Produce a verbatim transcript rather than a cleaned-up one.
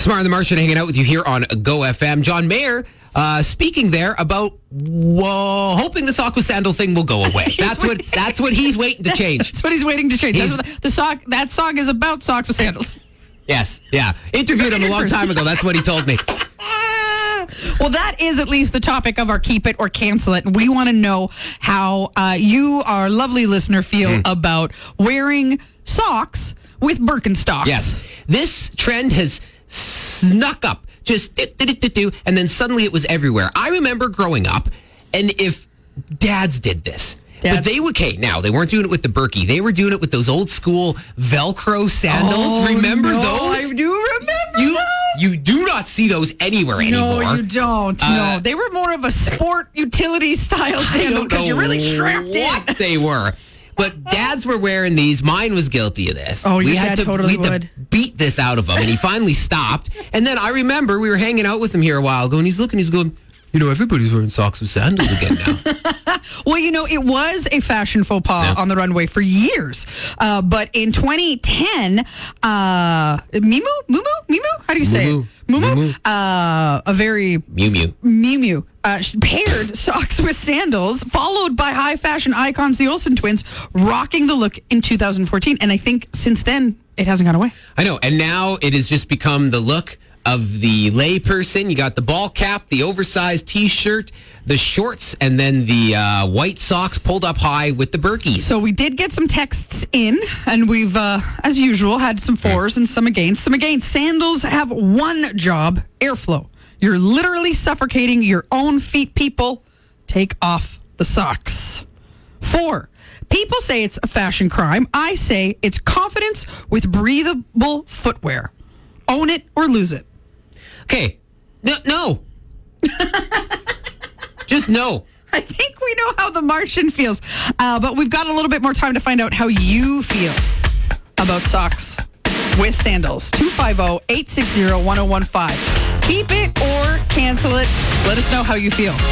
Smart and the Martian hanging out with you here on Go F M. John Mayer uh, speaking there about whoa, hoping the sock with sandal thing will go away. That's what that's what he's waiting to change. That's what he's waiting to change. He's, That's what the sock that song is about socks with sandals. Yes, yeah. Interviewed him a long time ago. That's what he told me. Well, that is at least the topic of our Keep It or Cancel It. We want to know how uh, you, our lovely listener, feel mm. about wearing socks with Birkenstocks. Yes. This trend has snuck up, just do, do, do, do, and then suddenly it was everywhere. I remember growing up, and if dads did this, Dads. But they would, okay, now, they weren't doing it with the Berkey. They were doing it with those old school Velcro sandals. Oh, remember no, those? I do remember you, those. You do not see those anywhere anymore. No, you don't. Uh, no, they were more of a sport utility style sandal because you're really strapped what in. They were. But dads were wearing these. Mine was guilty of this. Oh, we your had dad to, totally we had would. to beat this out of him, and he finally stopped. And then I remember we were hanging out with him here a while ago, and he's looking, he's going, you know, everybody's wearing socks with sandals again now. Well, you know, it was a fashion faux pas yeah. on the runway for years. Uh, but in twenty ten, uh, Mimu? Mumu? Mimu? How do you say Mumu. it? Mumu? Mumu. Uh, a very... Mew Mew. Mew Mew. Uh, paired socks with sandals, followed by high fashion icons, the Olsen twins, rocking the look in two thousand fourteen. And I think since then, it hasn't gone away. I know. And now it has just become the look of the lay person. You got the ball cap, the oversized T-shirt, the shorts, and then the uh, white socks pulled up high with the Berkey. So we did get some texts in, and we've, uh, as usual, had some fors and some against. Some against. Sandals have one job, airflow. You're literally suffocating your own feet, people. Take off the socks. Four. People say it's a fashion crime. I say it's confidence with breathable footwear. Own it or lose it. Okay. No. no. Just no. I think we know how the Martian feels. Uh, but we've got a little bit more time to find out how you feel about socks with sandals. two five zero, eight six zero, one zero one five. Keep it or cancel it. Let us know how you feel.